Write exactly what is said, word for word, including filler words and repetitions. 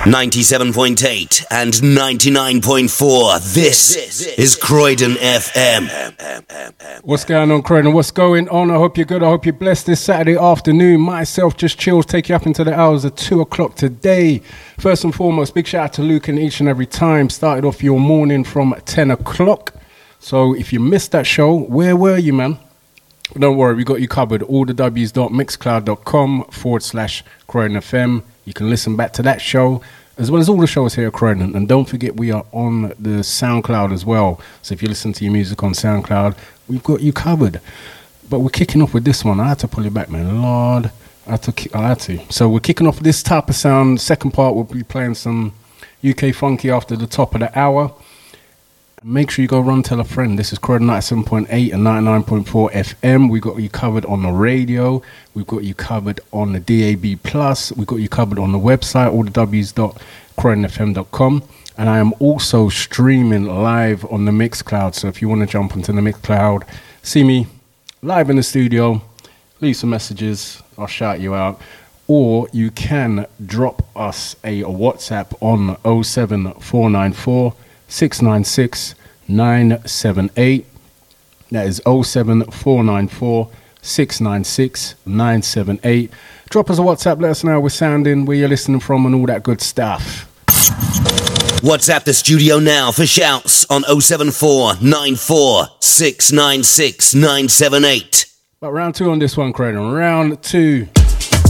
ninety-seven point eight and ninety-nine point four. This is Croydon F M. What's going on, Croydon? What's going on? I hope you're good. I hope you're blessed this Saturday afternoon. Myself, Just Chills, take you up into the hours of two o'clock today. First and foremost, big shout out to Luke and each and every time. Started off your morning from ten o'clock. So if you missed that show, where were you, man? Don't worry, we got you covered. all the w's.mixcloud.com forward slash Croydon F M. You can listen back to that show, as well as all the shows here at Croydon. And don't forget, we are on the SoundCloud as well. So if you listen to your music on SoundCloud, we've got you covered. But we're kicking off with this one. I had to pull it back, man. Lord, I had to. I had to. So we're kicking off with this type of sound. Second part, we'll be playing some U K funky after the top of the hour. Make sure you go run tell a friend. This is Croydon ninety-seven point eight and ninety-nine point four F M. We've got you covered on the radio. We've got you covered on the D A B plus. We've got you covered on the website, all the w's dot croydon f m dot com. And I am also streaming live on the Mixcloud. So if you want to jump onto the Mixcloud, see me live in the studio, leave some messages, I'll shout you out. Or you can drop us a WhatsApp on oh seven four nine four six nine six nine seven eight. That is oh seven four nine four six nine six nine seven eight. Drop us a WhatsApp, let us know how we're sounding, where you're listening from, and all that good stuff. WhatsApp the studio now for shouts on oh seven four nine four six nine six nine seven eight. But round two on this one, Croydon. Round two.